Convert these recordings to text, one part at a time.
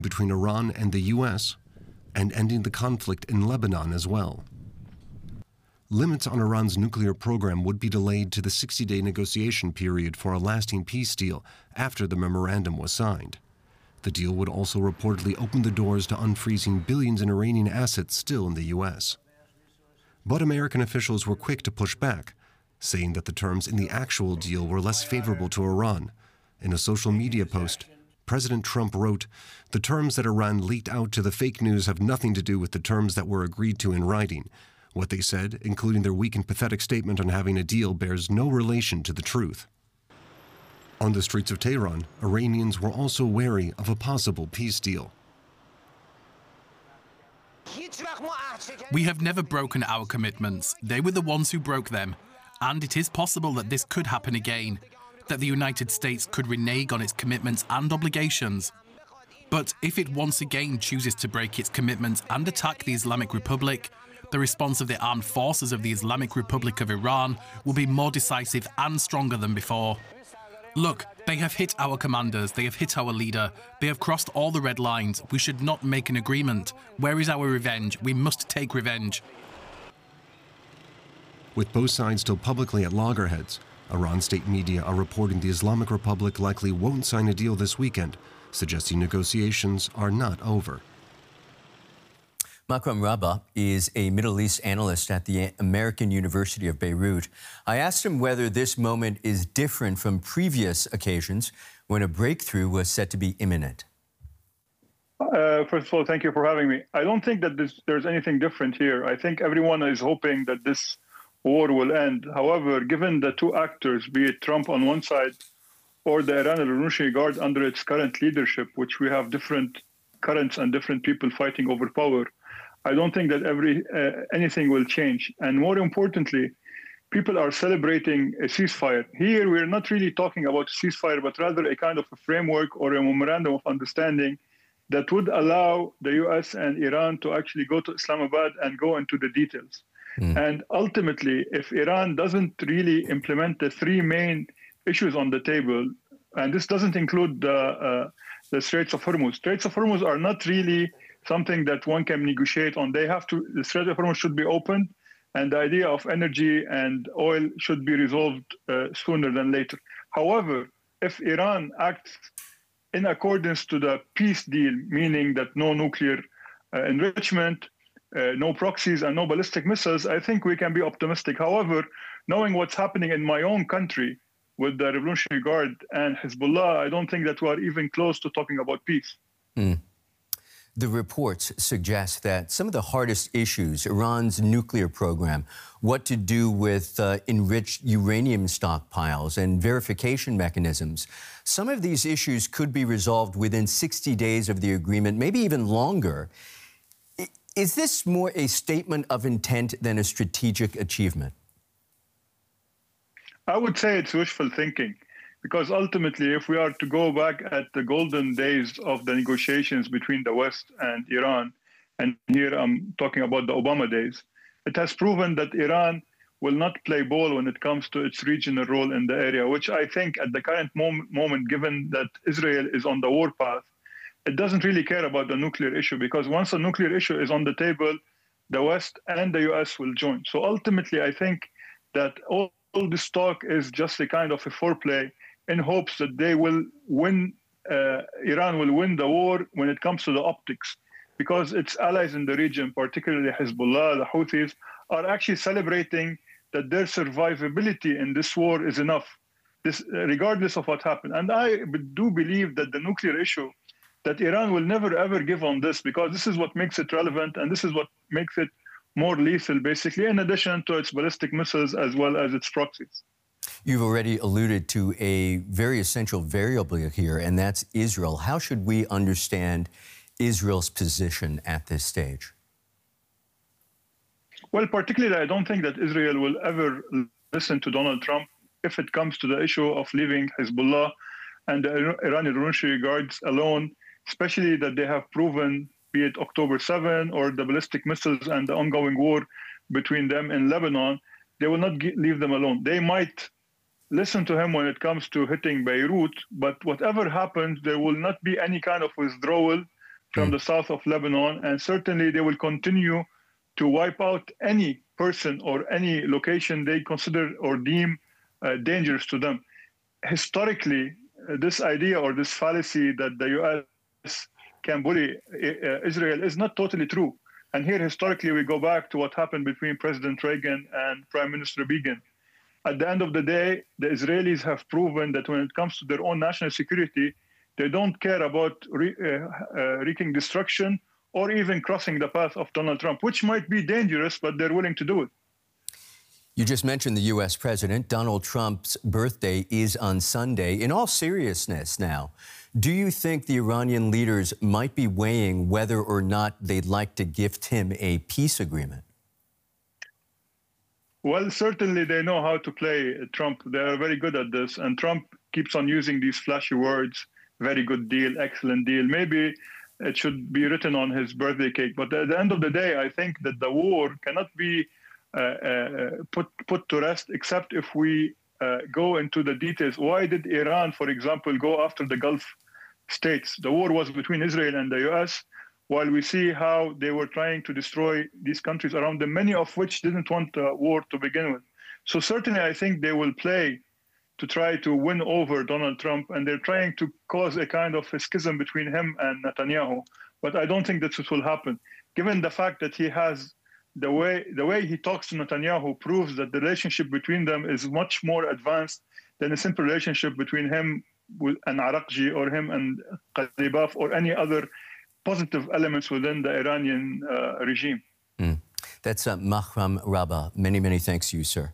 between Iran and the U.S. and ending the conflict in Lebanon as well. Limits on Iran's nuclear program would be delayed to the 60-day negotiation period for a lasting peace deal after the memorandum was signed. The deal would also reportedly open the doors to unfreezing billions in Iranian assets still in the U.S. But American officials were quick to push back, saying that the terms in the actual deal were less favorable to Iran. In a social media post, President Trump wrote, "The terms that Iran leaked out to the fake news have nothing to do with the terms that were agreed to in writing. What they said, including their weak and pathetic statement on having a deal, bears no relation to the truth." On the streets of Tehran, Iranians were also wary of a possible peace deal. We have never broken our commitments. They were the ones who broke them. And it is possible that this could happen again, that the United States could renege on its commitments and obligations. But if it once again chooses to break its commitments and attack the Islamic Republic, the response of the armed forces of the Islamic Republic of Iran will be more decisive and stronger than before. Look, they have hit our commanders, they have hit our leader, they have crossed all the red lines. We should not make an agreement. Where is our revenge? We must take revenge. With both sides still publicly at loggerheads, Iran state media are reporting the Islamic Republic likely won't sign a deal this weekend, suggesting negotiations are not over. Makram Rabah is a Middle East analyst at the American University of Beirut. I asked him whether this moment is different from previous occasions when a breakthrough was said to be imminent. First of all, thank you for having me. I don't think that there's anything different here. I think everyone is hoping that this war will end. However, given the two actors, be it Trump on one side or the Iran Revolutionary Guard under its current leadership, which we have different currents and different people fighting over power, I don't think that anything will change. And more importantly, people are celebrating a ceasefire. Here, we're not really talking about a ceasefire, but rather a kind of a framework or a memorandum of understanding that would allow the U.S. and Iran to actually go to Islamabad and go into the details. And ultimately, if Iran doesn't really implement the three main issues on the table, and this doesn't include the Straits of Hormuz. Straits of Hormuz are not really something that one can negotiate on. The Strait of Hormuz should be opened, and the idea of energy and oil should be resolved sooner than later. However, if Iran acts in accordance to the peace deal, meaning that no nuclear enrichment, no proxies and no ballistic missiles, I think we can be optimistic. However, knowing what's happening in my own country with the Revolutionary Guard and Hezbollah, I don't think that we are even close to talking about peace. The reports suggest that some of the hardest issues, Iran's nuclear program, what to do with enriched uranium stockpiles and verification mechanisms, some of these issues could be resolved within 60 days of the agreement, maybe even longer. Is this more a statement of intent than a strategic achievement? I would say it's wishful thinking, because ultimately, if we are to go back at the golden days of the negotiations between the West and Iran, and here I'm talking about the Obama days, it has proven that Iran will not play ball when it comes to its regional role in the area, which I think at the current moment, given that Israel is on the war path, it doesn't really care about the nuclear issue, because once a nuclear issue is on the table, the West and the US will join. So ultimately, I think that all this talk is just a kind of a foreplay in hopes that they will win, Iran will win the war when it comes to the optics, because its allies in the region, particularly Hezbollah, the Houthis, are actually celebrating that their survivability in this war is enough, regardless of what happened. And I do believe that the nuclear issue, that Iran will never, ever give on this, because this is what makes it relevant, and this is what makes it more lethal, basically, in addition to its ballistic missiles as well as its proxies. You've already alluded to a very essential variable here, and that's Israel. How should we understand Israel's position at this stage? Well, particularly, I don't think that Israel will ever listen to Donald Trump if it comes to the issue of leaving Hezbollah and the Iranian Revolutionary Guards alone, especially that they have proven, be it October 7 or the ballistic missiles and the ongoing war between them in Lebanon, they will not leave them alone. They might listen to him when it comes to hitting Beirut, but whatever happens, there will not be any kind of withdrawal from the south of Lebanon, and certainly they will continue to wipe out any person or any location they consider or deem dangerous to them. Historically, this idea or this fallacy that the U.S. can bully Israel is not totally true. And here, historically, we go back to what happened between President Reagan and Prime Minister Begin. At the end of the day, the Israelis have proven that when it comes to their own national security, they don't care about wreaking destruction or even crossing the path of Donald Trump, which might be dangerous, but they're willing to do it. You just mentioned the U.S. president. Donald Trump's birthday is on Sunday. In all seriousness now, do you think the Iranian leaders might be weighing whether or not they'd like to gift him a peace agreement? Well, certainly they know how to play Trump. They are very good at this. And Trump keeps on using these flashy words, very good deal, excellent deal. Maybe it should be written on his birthday cake. But at the end of the day, I think that the war cannot be put to rest except if we go into the details. Why did Iran, for example, go after the Gulf states? The war was between Israel and the U.S., while we see how they were trying to destroy these countries around them, many of which didn't want a war to begin with. So certainly I think they will play to try to win over Donald Trump, and they're trying to cause a kind of a schism between him and Netanyahu. But I don't think that this will happen, given the fact that he has the way he talks to Netanyahu proves that the relationship between them is much more advanced than a simple relationship between him and Arakji or him and Qalibaf or any other positive elements within the Iranian regime. That's Mahram Rabah. Many, many thanks to you, sir.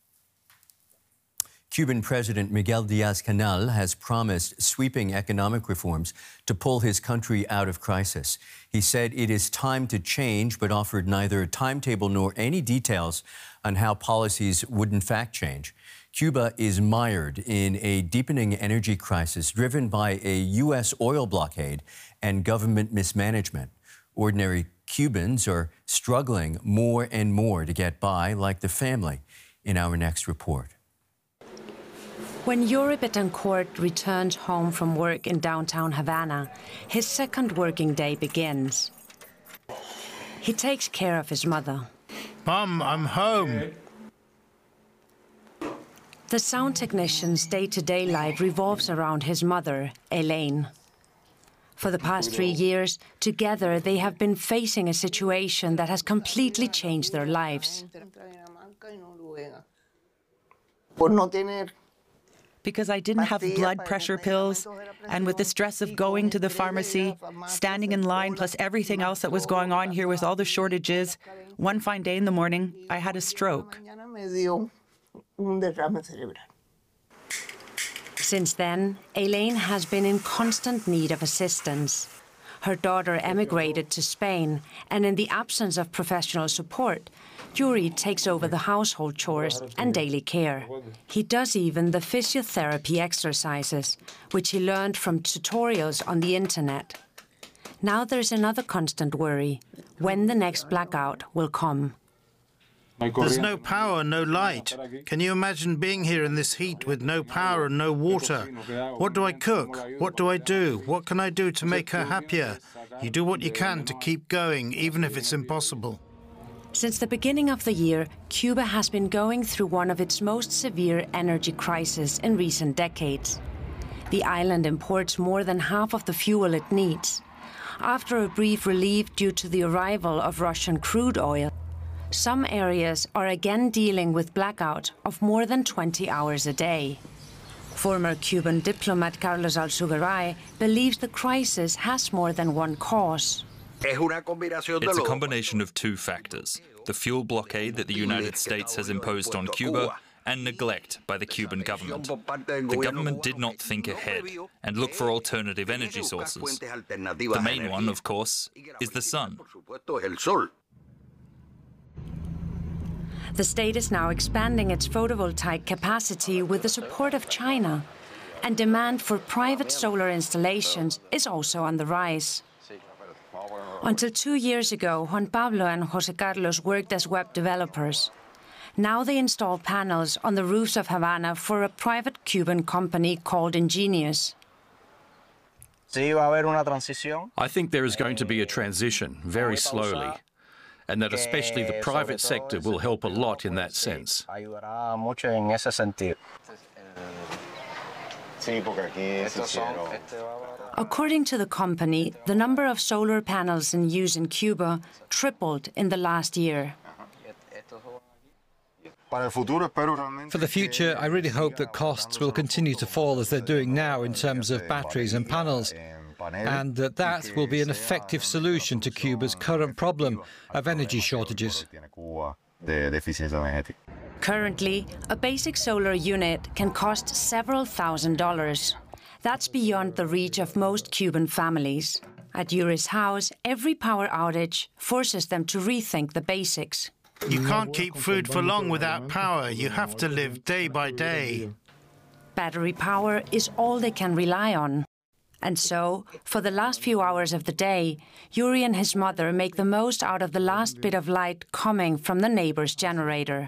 Cuban President Miguel Diaz-Canel has promised sweeping economic reforms to pull his country out of crisis. He said it is time to change, but offered neither a timetable nor any details on how policies would in fact change. Cuba is mired in a deepening energy crisis driven by a U.S. oil blockade and government mismanagement. Ordinary Cubans are struggling more and more to get by, like the family in our next report. When Yuri Betancourt returned home from work in downtown Havana, his second working day begins. He takes care of his mother. Mom, I'm home. The sound technician's day-to-day life revolves around his mother, Elaine. For the past 3 years, together they have been facing a situation that has completely changed their lives. Because I didn't have blood pressure pills, and with the stress of going to the pharmacy, standing in line, plus everything else that was going on here with all the shortages, one fine day in the morning, I had a stroke. Since then, Elaine has been in constant need of assistance. Her daughter emigrated to Spain, and in the absence of professional support, Yuri takes over the household chores and daily care. He does even the physiotherapy exercises, which he learned from tutorials on the internet. Now there's another constant worry, when the next blackout will come. There's no power, no light. Can you imagine being here in this heat with no power and no water? What do I cook? What do I do? What can I do to make her happier? You do what you can to keep going, even if it's impossible. Since the beginning of the year, Cuba has been going through one of its most severe energy crises in recent decades. The island imports more than half of the fuel it needs. After a brief relief due to the arrival of Russian crude oil, some areas are again dealing with blackout of more than 20 hours a day. Former Cuban diplomat Carlos Alzugaray believes the crisis has more than one cause. It's a combination of two factors: the fuel blockade that the United States has imposed on Cuba and neglect by the Cuban government. The government did not think ahead and look for alternative energy sources. The main one, of course, is the sun. The state is now expanding its photovoltaic capacity with the support of China, and demand for private solar installations is also on the rise. Until 2 years ago, Juan Pablo and José Carlos worked as web developers. Now they install panels on the roofs of Havana for a private Cuban company called Ingenious. I think there is going to be a transition, very slowly, and that especially the private sector will help a lot in that sense. According to the company, the number of solar panels in use in Cuba tripled in the last year. For the future, I really hope that costs will continue to fall as they're doing now in terms of batteries and panels, and that will be an effective solution to Cuba's current problem of energy shortages. Currently, a basic solar unit can cost several $1,000s. That's beyond the reach of most Cuban families. At Yuri's house, every power outage forces them to rethink the basics. You can't keep food for long without power. You have to live day by day. Battery power is all they can rely on. And so, for the last few hours of the day, Yuri and his mother make the most out of the last bit of light coming from the neighbor's generator.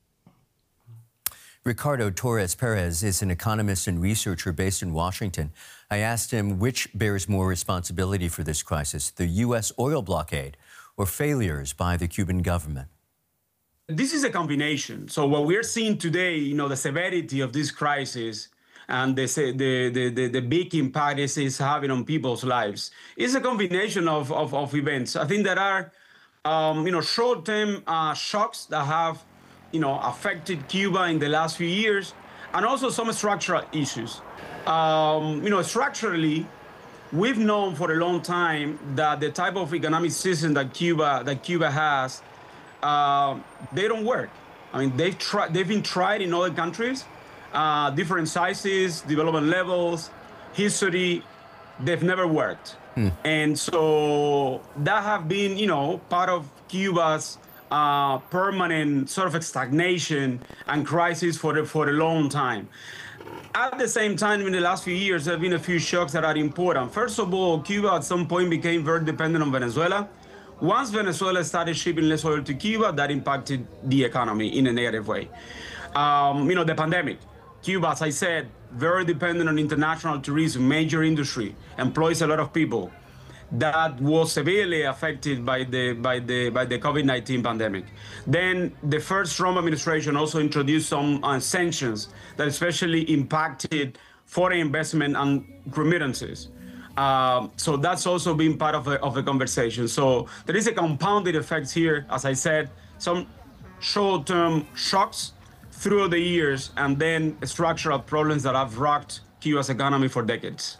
Ricardo Torres Perez is an economist and researcher based in Washington. I asked him which bears more responsibility for this crisis, the U.S. oil blockade or failures by the Cuban government. This is a combination. So what we're seeing today, the severity of this crisis and the big impact is having on people's lives is a combination of events. I think there are, short-term shocks that have, affected Cuba in the last few years, and also some structural issues. Structurally, we've known for a long time that the type of economic system that Cuba has, they don't work. I mean, they've been tried in other countries, different sizes, development levels, history. They've never worked. And so that have been, part of Cuba's permanent sort of stagnation and crisis for a long time. At the same time, in the last few years, there have been a few shocks that are important. First of all, Cuba at some point became very dependent on Venezuela. Once Venezuela started shipping less oil to Cuba, that impacted the economy in a negative way. The pandemic. Cuba, as I said, very dependent on international tourism, major industry, employs a lot of people. That was severely affected by the COVID-19 pandemic. Then the first Trump administration also introduced some sanctions that especially impacted foreign investment and remittances. So that's also been part of the conversation. So there is a compounded effect here, as I said, some short-term shocks through the years, and then structural problems that have rocked Cuba's economy for decades.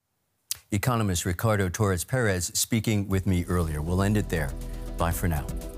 Economist Ricardo Torres Perez speaking with me earlier. We'll end it there. Bye for now.